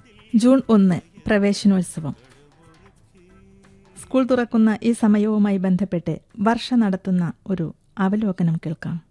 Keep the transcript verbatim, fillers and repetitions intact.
June ഒന്ന് പ്രവേശനോത്സവം. School തുറക്കുന്ന ഈ സമയവുമായി ബന്ധപ്പെട്ട് വർഷ നടത്തുന്ന ഒരു അവലോകനം കേൾക്കാം.